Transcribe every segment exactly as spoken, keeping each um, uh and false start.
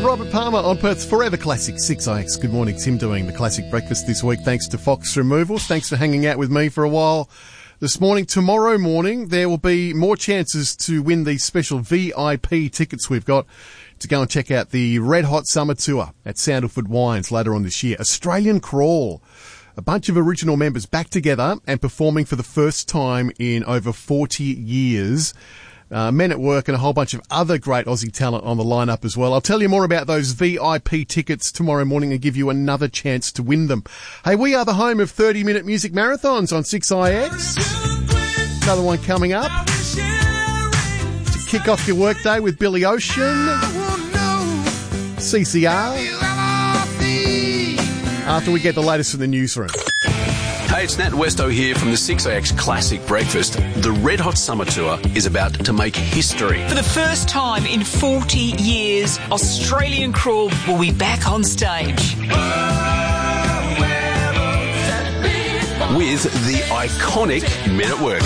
Robert Palmer on Perth's Forever Classic six I X. Good morning. Tim doing the Classic Breakfast this week thanks to Fox Removals. Thanks for hanging out with me for a while this morning. Tomorrow morning there will be more chances to win these special V I P tickets we've got to go and check out the Red Hot Summer Tour at Sandalford Wines later on this year. Australian Crawl. A bunch of original members back together and performing for the first time in over forty years. Uh, Men at Work and a whole bunch of other great Aussie talent on the lineup as well. I'll tell you more about those V I P tickets tomorrow morning and give you another chance to win them. Hey, we are the home of thirty minute music marathons on six I X. Another one coming up to kick off your workday with Billy Ocean, C C R, after we get the latest from the newsroom. Hey, it's Nat Westo here from the six I X Classic Breakfast. The Red Hot Summer Tour is about to make history. For the first time in forty years, Australian Crawl will be back on stage. With the iconic Men at Work.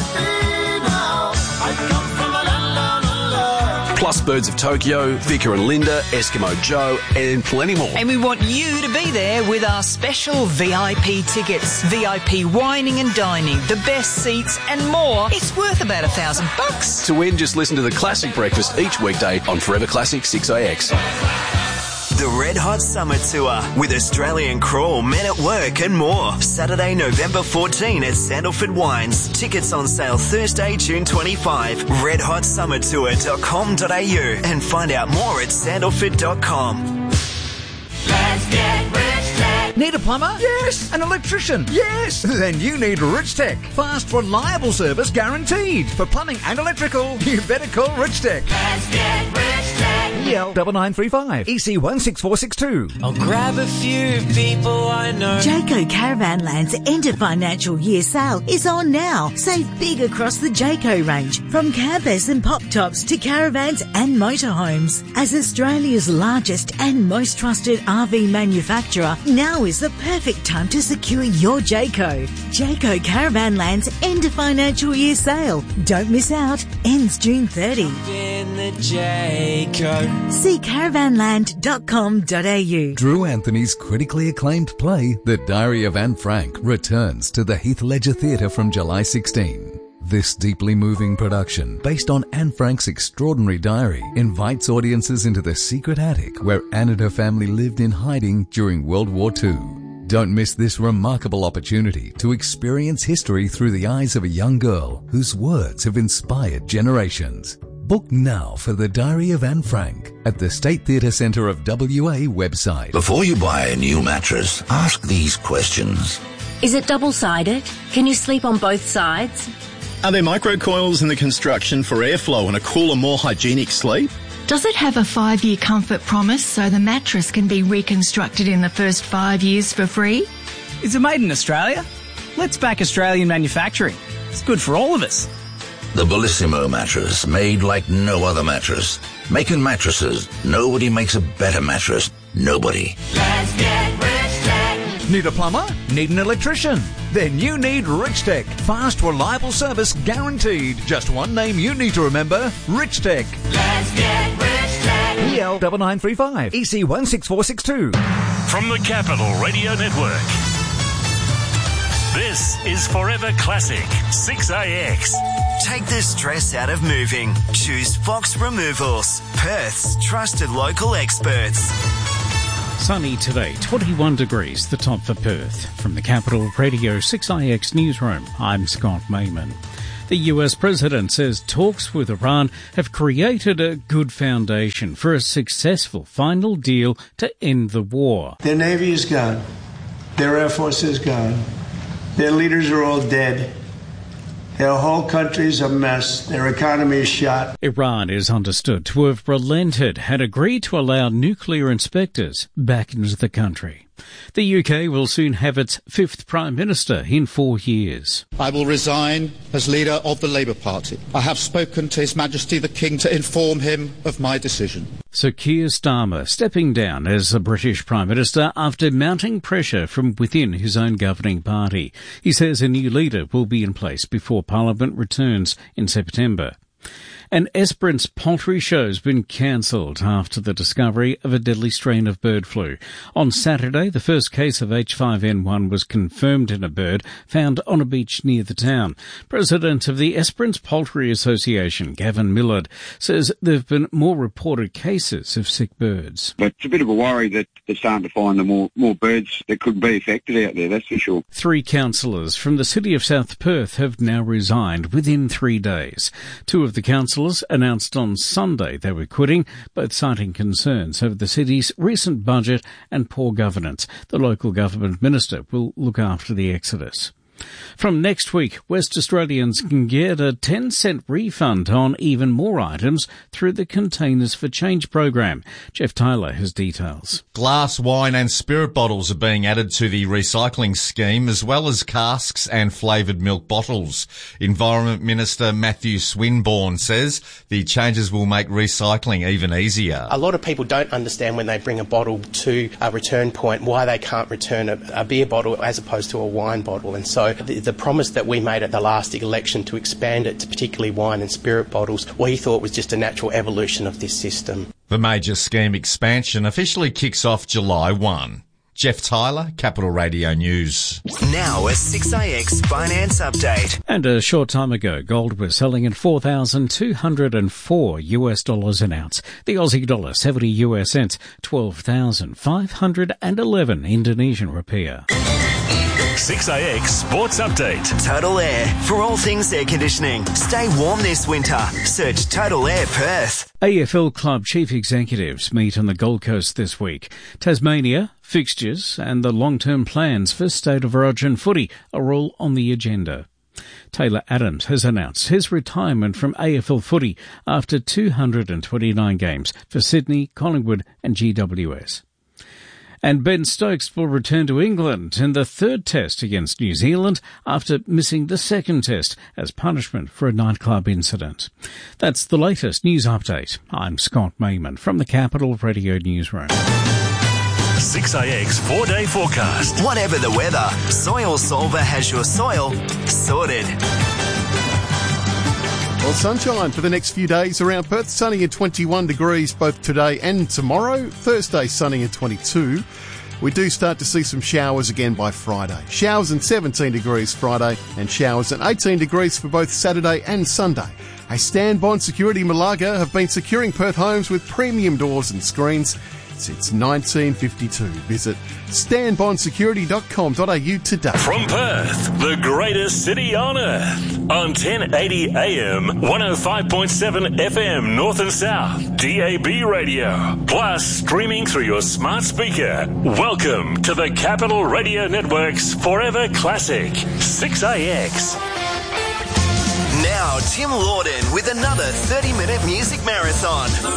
Plus Birds of Tokyo, Vika and Linda, Eskimo Joe, and plenty more. And we want you to be there with our special V I P tickets. V I P wining and dining, the best seats and more. It's worth about a thousand bucks. To win, just listen to the Classic Breakfast each weekday on Forever Classic six I X. The Red Hot Summer Tour with Australian Crawl, Men at Work and more. Saturday, November fourteenth at Sandalford Wines. Tickets on sale Thursday, June twenty-fifth. red hot summer tour dot com dot a u and find out more at sandalford dot com. Let's get rich tech. Need a plumber? Yes. An electrician? Yes. Then you need Rich Tech. Fast, reliable service guaranteed. For plumbing and electrical, you better call Rich Tech. Let's get rich tech. E L nine nine three five, E C one six four six two. I'll grab a few people I know. Jayco Caravanland's end of financial year sale is on now. Save big across the Jayco range, from campers and pop tops to caravans and motorhomes. As Australia's largest and most trusted R V manufacturer, now is the perfect time to secure your Jayco. Jayco Caravanland's end of financial year sale. Don't miss out. Ends June thirtieth. In the Jayco. See caravanland dot com dot a u. Drew Anthony's critically acclaimed play, The Diary of Anne Frank, returns to the Heath Ledger Theatre from July sixteenth. This deeply moving production, based on Anne Frank's extraordinary diary, invites audiences into the secret attic where Anne and her family lived in hiding during World War Two. Don't miss this remarkable opportunity to experience history through the eyes of a young girl whose words have inspired generations. Book now for The Diary of Anne Frank at the State Theatre Centre of W A website. Before you buy a new mattress, ask these questions. Is it double-sided? Can you sleep on both sides? Are there microcoils in the construction for airflow and a cooler, more hygienic sleep? Does it have a five-year comfort promise so the mattress can be reconstructed in the first five years for free? Is it made in Australia? Let's back Australian manufacturing. It's good for all of us. The Bellissimo mattress, made like no other mattress. Making mattresses, nobody makes a better mattress. Nobody. Let's get rich tech. Need a plumber? Need an electrician? Then you need Rich Tech. Fast, reliable service guaranteed. Just one name you need to remember, Rich Tech. Let's get rich tech. E L nine nine three five, E C one six four six two. From the Capital Radio Network, this is Forever Classic six I X. Take the stress out of moving. Choose Fox Removals, Perth's trusted local experts. Sunny today, twenty-one degrees, the top for Perth. From the Capital Radio six I X newsroom, I'm Scott Mayman. The U S president says talks with Iran have created a good foundation for a successful final deal to end the war. Their navy is gone. Their air force is gone. Their leaders are all dead. Their whole country's a mess. Their economy is shot. Iran is understood to have relented and agreed to allow nuclear inspectors back into the country. The U K will soon have its fifth Prime Minister in four years. I will resign as leader of the Labour Party. I have spoken to His Majesty the King to inform him of my decision. Sir Keir Starmer stepping down as the British Prime Minister after mounting pressure from within his own governing party. He says a new leader will be in place before Parliament returns in September. And Esperance poultry show's been cancelled after the discovery of a deadly strain of bird flu. On Saturday, the first case of H five N one was confirmed in a bird found on a beach near the town. President of the Esperance Poultry Association, Gavin Millard, says there have been more reported cases of sick birds. But it's a bit of a worry that they're starting to find the more, more birds that could be affected out there, that's for sure. Three councillors from the city of South Perth have now resigned within three days. Two of the councillors announced on Sunday they were quitting, both citing concerns over the city's recent budget and poor governance. The local government minister will look after the exodus. From next week, West Australians can get a ten cent refund on even more items through the Containers for Change program. Jeff Taylor has details. Glass, wine and spirit bottles are being added to the recycling scheme, as well as casks and flavoured milk bottles. Environment Minister Matthew Swinburne says the changes will make recycling even easier. A lot of people don't understand when they bring a bottle to a return point why they can't return a, a beer bottle as opposed to a wine bottle, and so the, the promise that we made at the last election to expand it to particularly wine and spirit bottles, we thought was just a natural evolution of this system. The major scheme expansion officially kicks off July first. Jeff Tyler, Capital Radio News. Now a six A X finance update. And a short time ago, gold was selling at four thousand two hundred four U S dollars an ounce. The Aussie dollar, seventy U S cents, twelve thousand five hundred eleven Indonesian rupiah. six A X Sports Update. Total Air. For all things air conditioning, stay warm this winter. Search Total Air Perth. A F L club chief executives meet on the Gold Coast this week. Tasmania, fixtures and the long-term plans for State of Origin footy are all on the agenda. Taylor Adams has announced his retirement from A F L footy after two hundred twenty-nine games for Sydney, Collingwood and G W S. And Ben Stokes will return to England in the third test against New Zealand after missing the second test as punishment for a nightclub incident. That's the latest news update. I'm Scott Mayman from the Capital Radio Newsroom. six A X four-day forecast. Whatever the weather, Soil Solver has your soil sorted. Well, sunshine for the next few days around Perth. Sunny at twenty-one degrees both today and tomorrow. Thursday, sunny at twenty-two. We do start to see some showers again by Friday. Showers and seventeen degrees Friday and showers and eighteen degrees for both Saturday and Sunday. A Stanbond Security Malaga have been securing Perth homes with premium doors and screens since nineteen fifty-two. Visit stan bond security dot com dot a u today. From Perth, the greatest city on earth, on ten eighty A M, one oh five point seven F M North and South, D A B radio, plus streaming through your smart speaker. Welcome to the Capital Radio Network's Forever Classic, six A X. Now Tim Lawden with another thirty minute music marathon.